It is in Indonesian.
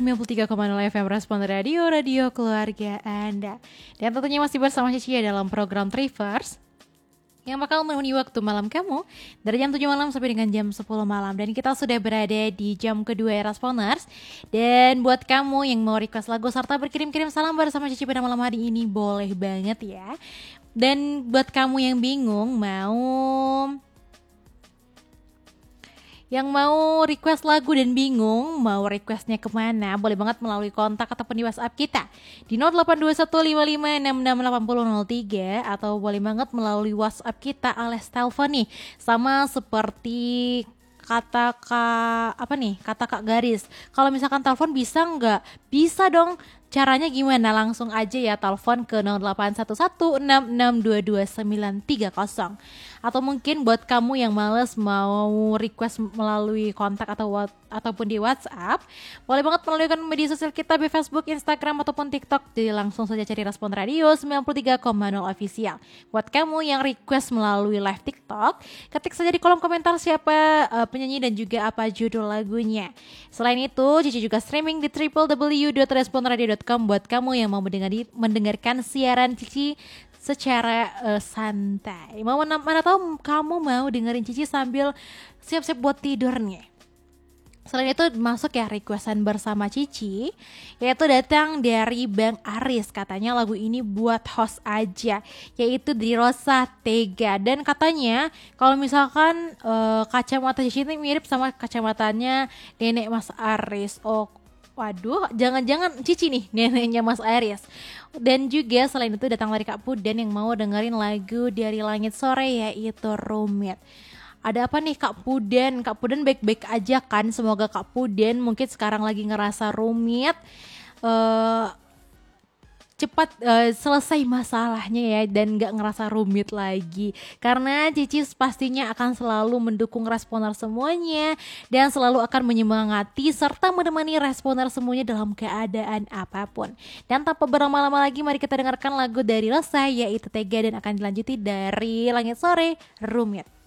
93,0 FM Respon Radio keluarga Anda. Dan tentunya masih bersama Cici dalam program Trivers yang bakal menemani waktu malam kamu dari jam 7 malam sampai dengan jam 10 malam. Dan kita sudah berada di jam kedua Responders. Dan buat kamu yang mau request lagu serta berkirim-kirim salam bersama Cici pada malam hari ini, boleh banget ya. Dan buat kamu yang bingung yang mau request lagu dan bingung mau requestnya kemana, boleh banget melalui kontak ataupun di WhatsApp kita di 082155668003 atau boleh banget melalui WhatsApp kita alias telepon nih, sama seperti kata Kak Garis. Kalau misalkan telepon bisa nggak? Bisa dong. Caranya gimana? Langsung aja ya telepon ke 081166222930. Atau mungkin buat kamu yang males mau request melalui kontak ataupun di WhatsApp, boleh banget melalui media sosial kita di Facebook, Instagram ataupun TikTok. Jadi langsung saja cari Respon Radio 93,0 official. Buat kamu yang request melalui live TikTok, ketik saja di kolom komentar siapa penyanyi dan juga apa judul lagunya. Selain itu, Cici juga streaming di www.responradio.com buat kamu yang mau mendengarkan siaran Cici secara santai. Mana tahu kamu mau dengerin Cici sambil siap-siap buat tidur nih. Selain itu masuk ya requestan bersama Cici, yaitu datang dari Bang Aris. Katanya lagu ini buat host aja, yaitu dari Rosa Tega. Dan katanya kalau misalkan kacamata Cici ini mirip sama kacamatanya nenek Mas Aris. Oh, waduh, jangan-jangan Cici nih neneknya Mas Aris. Dan juga selain itu datang dari Kak Pudan yang mau dengerin lagu dari Langit Sore, yaitu Rumit. Ada apa nih Kak Pudan? Kak Pudan baik-baik aja kan? Semoga Kak Pudan mungkin sekarang lagi ngerasa rumit, cepat selesai masalahnya ya, dan gak ngerasa rumit lagi. Karena Cici pastinya akan selalu mendukung Responer semuanya dan selalu akan menyemangati serta menemani Responer semuanya dalam keadaan apapun. Dan tanpa berlama-lama lagi, mari kita dengarkan lagu dari Rosa, yaitu Tega, dan akan dilanjuti dari Langit Sore, Rumit.